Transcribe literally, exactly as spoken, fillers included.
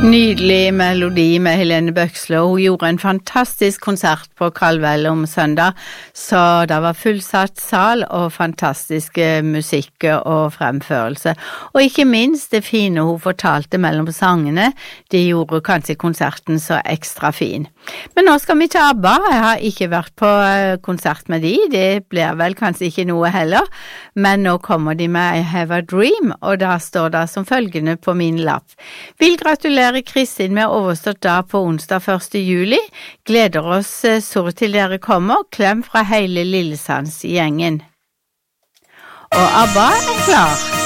Nydelig melodi med Helene Bøksle, og hun gjorde en fantastisk konsert på Kalvell om søndag, så det var fullsatt sal og fantastiske musikk og fremførelse. Og ikke minst det fine hun fortalte mellom sangene, det gjorde kanskje konserten så ekstra fin. Men nå skal vi til ABBA. Jeg har ikke vært på konsert med de, det blir vel kanskje ikke noe heller, men nå kommer de med I Have a Dream, og da står det som følgende på min lapp. Vil gratulere Kristin med overstått dag på onsdag første juli. Gleder oss så til dere kommer. Klem fra hele Lillesands gjengen. Og ABBA er klar.